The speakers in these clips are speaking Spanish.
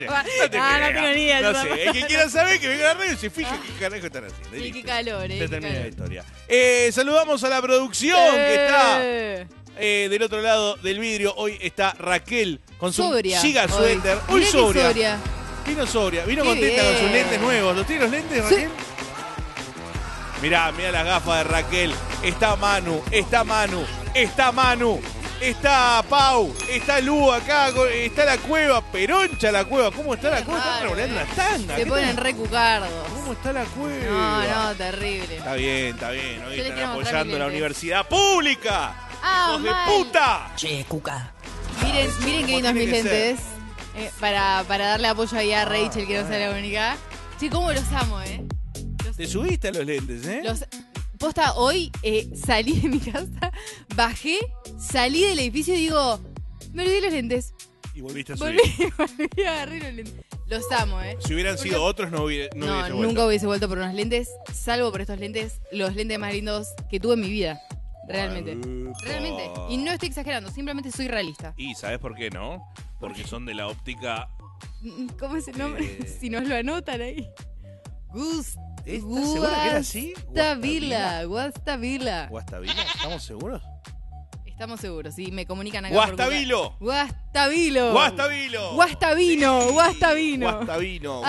No tengo ni idea. No sé, el que quiera saber que venga a la radio y se fije qué carajo están haciendo. Sí, qué calor, Se termina calor. la historia. Saludamos a la producción que está del otro lado del vidrio. Hoy está Raquel con su Sobria, giga suéter. Hoy Mirá qué sobria. Vino sobria. Vino Qué contenta con sus bien. lentes nuevos. ¿Los tiene los lentes, Raquel? Mirá las gafas de Raquel. Está Manu. Está Pau, está Lu acá, está la cueva, peroncha la cueva. ¿Cómo está la cueva? Están revoleando las tangas. Se ponen re cucardos. ¿Cómo está la cueva? No, terrible. Está bien. Hoy Yo le están quiero mostrar mis apoyando la lentes. universidad pública. ¡Hijos de mal. puta! Che, Cuca. Miren qué lindos tiene mis que ser. lentes. Para darle apoyo ahí a Rachel, que no sea la única. Sí, cómo los amo, Te subiste a los lentes, ¿eh? Posta, hoy salí de mi casa, bajé, salí del edificio y digo, me olvidé los lentes. Y volviste a subir. Volví a agarrar los lentes. Los amo, Si hubieran sido otros, no hubiese vuelto. nunca hubiese vuelto por unos lentes, salvo por estos lentes, los lentes más lindos que tuve en mi vida. Realmente. Realmente. Y no estoy exagerando, simplemente soy realista. ¿Y sabes por qué no? Porque son de la óptica. ¿Cómo es el nombre? Si nos lo anotan ahí. ¿Estás segura que era así? Guastavila. ¿Guastavila? ¿Estamos seguros? Estamos seguros, sí, me comunican acá. ¡Guastavilo! Guastavilo. ¡Guastavilo! Guastavino.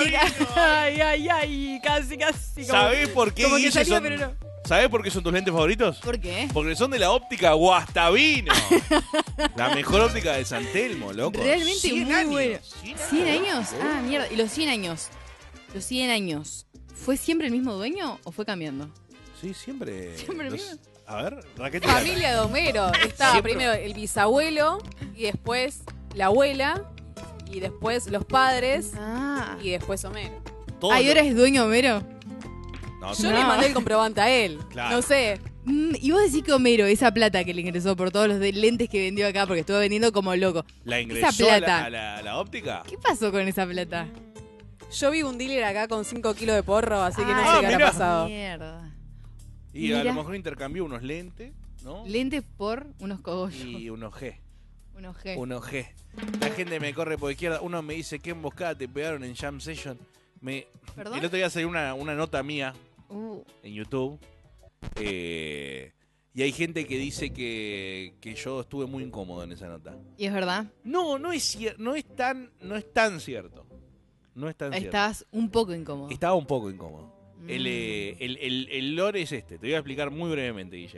Ay, casi. ¿Sabés por qué, como que Guille, salía, son... pero no. ¿Sabés por qué son tus lentes favoritos? ¿Por qué? Porque son de la óptica Guastavino. La mejor óptica de San Telmo, loco. Realmente 100 muy años, bueno. 100 ¿100 años? Ah, mierda. ¿Y los 100 años? Los 100 años. ¿Fue siempre el mismo dueño o fue cambiando? Sí, siempre. Siempre el mismo. A ver, Raquel. Familia de Homero. Estaba Siempre. primero el bisabuelo y después la abuela y después los padres Ah. y después Homero. ¿Y ahora es dueño Homero? No, Yo No. le mandé el comprobante a él. Claro. No sé. Y vos decís que Homero, esa plata que le ingresó por todos los lentes que vendió acá, porque estuvo vendiendo como loco. ¿La ingresó Esa a plata. la óptica? ¿Qué pasó con esa plata? Yo vi un dealer acá con 5 kilos de porro, así que no Ay, sé qué mirá. habrá pasado. Mierda. Y a Mirá. lo mejor intercambió unos lentes, ¿no? Lentes por unos cogollos. Y unos G. Unos G. Unos G. La gente me corre por izquierda. Uno me dice, ¿qué emboscada te pegaron en Jam Session? ¿Perdón? El otro día salió una nota mía en YouTube. Y hay gente que dice que yo estuve muy incómodo en esa nota. ¿Y es verdad? No es tan cierto. No es tan cierto. Estás un poco incómodo. Estaba un poco incómodo. El lore es este. Te voy a explicar muy brevemente, Guille.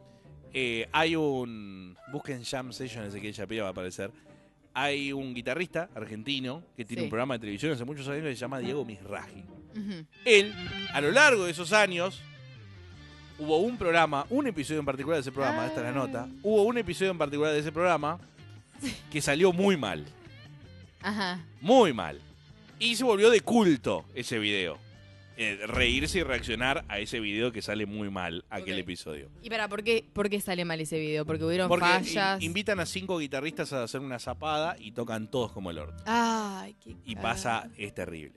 Hay busquen Jam Session, Ezequiel Shapira va a aparecer. Hay un guitarrista argentino que tiene un programa de televisión hace muchos años que se llama Diego Misraji. Él, a lo largo de esos años, hubo un episodio en particular de ese programa, esta es la nota, hubo un episodio en particular de ese programa que salió muy mal. Ajá. Muy mal. Y se volvió de culto ese video. Reírse y reaccionar a ese video que sale muy mal, aquel episodio. ¿Y ¿por qué sale mal ese video? Porque hubieron Porque fallas. invitan a 5 guitarristas a hacer una zapada y tocan todos como el orto. Ay, qué Y cagada. es terrible.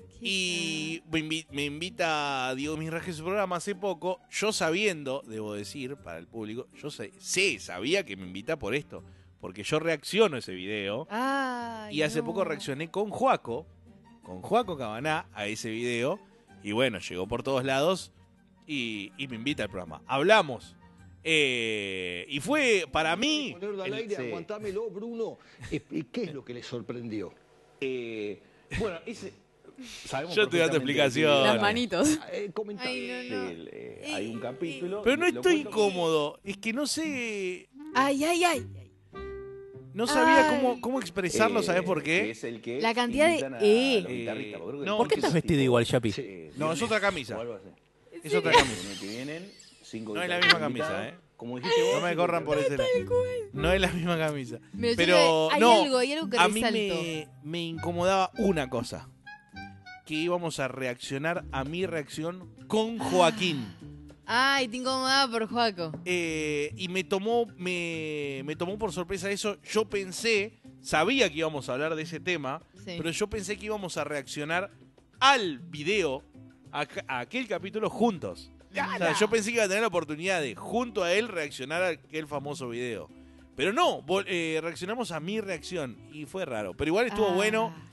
Y me invita Diego Misraji a su programa hace poco, yo sabiendo, debo decir, para el público, yo sabía que me invita por esto, porque yo reacciono a ese video. Ay, Y hace no. poco reaccioné con Joaco Cabaná a ese video. Y bueno, llegó por todos lados y me invita al programa. Hablamos. Y fue para mí... Ponerlo al aire, aguantámelo, Bruno. ¿Qué es lo que le sorprendió? Bueno, sabemos Yo estoy dando perfectamente explicación. Las manitos. Comentá. Ay, Hay un capítulo. Pero no lo estoy cuento- incómodo. Es que no sé... Ay. No sabía Ay. cómo expresarlo, ¿sabés por que qué? es el que La cantidad de invitan a E. los guitarristas, porque creo que no, ¿Por qué estás vestido igual, Yapi? No, es otra camisa. o algo así. Es otra camisa. Que vienen 5 No es la guitarristas misma camisa, invitados. Como dijiste vos. No me corran por ese lado. No es la misma camisa. Pero Pero no, hay algo que a mí resalto. me incomodaba una cosa. Que íbamos a reaccionar a mi reacción con Joaquín. Ay, te incomodaba por Joaco. Y me tomó por sorpresa eso. Yo sabía que íbamos a hablar de ese tema, Sí. pero yo pensé que íbamos a reaccionar al video, a aquel capítulo juntos. O sea, yo pensé que iba a tener la oportunidad de, junto a él, reaccionar a aquel famoso video. Pero no, reaccionamos a mi reacción y fue raro. Pero igual estuvo bueno.